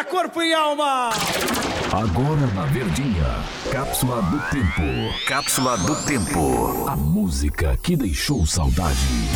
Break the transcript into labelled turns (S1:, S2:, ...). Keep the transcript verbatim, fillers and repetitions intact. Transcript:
S1: corpo e alma.
S2: Agora na Verdinha, Cápsula do Tempo. Cápsula do Tempo. A música que deixou saudade.